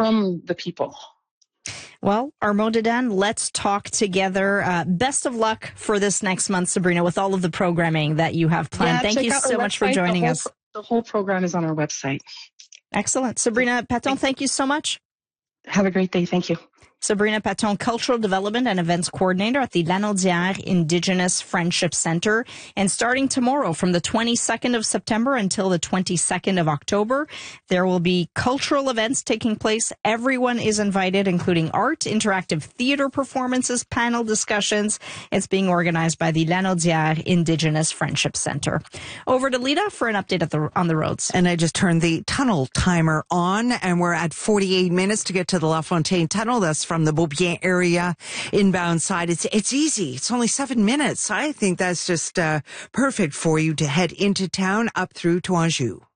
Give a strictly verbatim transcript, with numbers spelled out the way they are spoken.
from the people. Well, Armand Dedan, let's talk together. Uh, best of luck for this next month, Sabrina, with all of the programming that you have planned. Yeah, thank you so much for joining the whole, us. The whole program is on our website. Excellent. Sabrina Paton, thank you so much. Have a great day. Thank you. Sabrina Paton, Cultural Development and Events Coordinator at the Lanaudière Indigenous Friendship Center. And starting tomorrow from the twenty-second of September until the twenty-second of October, there will be cultural events taking place. Everyone is invited, including art, interactive theater performances, panel discussions. It's being organized by the Lanaudière Indigenous Friendship Center. Over to Lita for an update at the, on the roads. And I just turned the tunnel timer on, and we're at forty-eight minutes to get to the La Fontaine Tunnel. That's from the Beaubien area inbound side. It's it's easy. It's only seven minutes. I think that's just uh, perfect for you to head into town up through to Anjou.